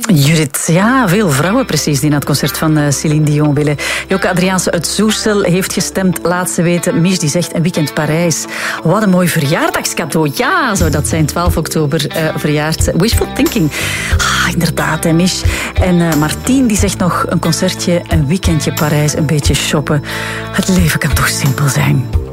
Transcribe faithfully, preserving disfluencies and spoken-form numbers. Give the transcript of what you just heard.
Judith, ja, veel vrouwen precies die naar het concert van uh, Céline Dion willen. Joke Adriaanse uit Soersel heeft gestemd, laat ze weten. Mich die zegt een weekend Parijs. Wat een mooi verjaardagscadeau. Ja, zou dat zijn, twaalf oktober uh, verjaard. Wishful thinking. Ah, inderdaad, hè, Mich. En uh, Martien die zegt nog een concertje, een weekendje Parijs, een beetje shoppen. Het leven kan toch simpel zijn.